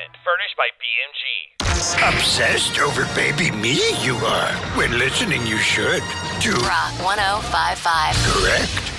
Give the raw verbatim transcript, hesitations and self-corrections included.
equipment furnished by B M G. Obsessed over baby me, you are. When listening, you should. To Rock one oh five five. Correct.